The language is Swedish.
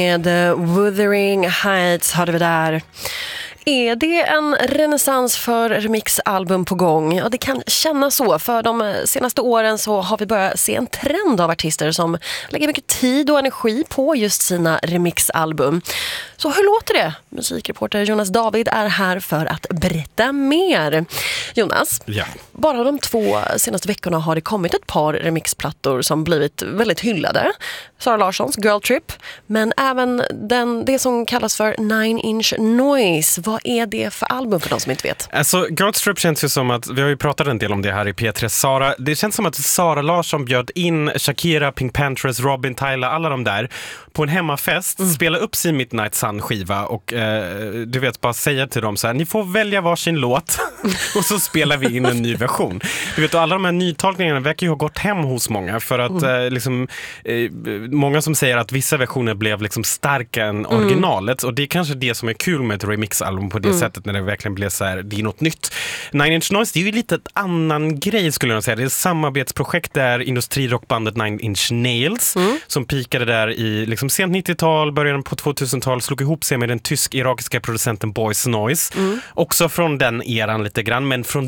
Med Wuthering Heights hörde vi där. Är det en renässans för remixalbum på gång? Ja, det kan kännas så. För de senaste åren så har vi börjat se en trend av artister som lägger mycket tid och energi på just sina remixalbum. Så hur låter det? Musikreporter Jonas David är här för att berätta mer. Jonas, bara de 2 senaste veckorna har det kommit ett par remixplattor som blivit väldigt hyllade. Sara Larssons Girl Trip, men även det som kallas för 9-inch Noise. Vad är det för album för de som inte vet? Alltså, Girl Trip känns ju som att, vi har ju pratat en del om det här i P3 Sara. Det känns som att Sara Larsson bjöd in Shakira, Pink Panthers, Robin, Tyler, alla de där på en hemmafest, spela upp sin Midnight Sun-skiva och du vet, bara säga till dem så här: ni får välja varsin låt och så spelar vi in en ny version. Du vet, alla de här nytolkningarna verkar ju ha gått hem hos många för att många som säger att vissa versioner blev liksom starkare än originalet, och det är kanske det som är kul med ett remixalbum på det sättet, när det verkligen blir så här, det är något nytt. 9-inch Noise, det är ju lite ett annan grej skulle jag säga. Det är ett samarbetsprojekt där industrirockbandet 9-inch Nails som pikade där i liksom sent 90-tal, början på 2000-tal, slog ihop sig med den tysk-irakiska producenten Boys Noise. Också från den eran lite grann, men från